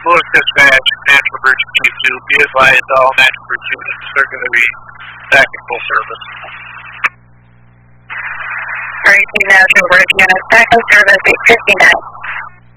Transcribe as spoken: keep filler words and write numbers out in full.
Lewis Dispatch, National Emergency two, be advised all National Emergency units are going to be back in full service. Great, National Emergency units back in service, eight fifty-nine.